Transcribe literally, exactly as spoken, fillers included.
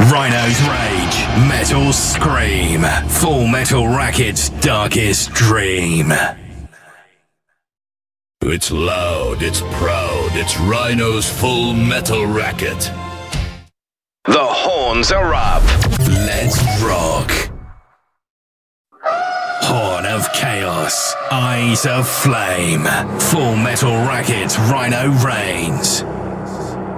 Rhino's Rage, Metal Scream, Full Metal Racket's darkest dream. It's loud, it's proud, it's Rhino's Full Metal Racket. The horns are up. Let's rock. Horn of Chaos, Eyes of Flame, Full Metal Racket's Rhino reigns.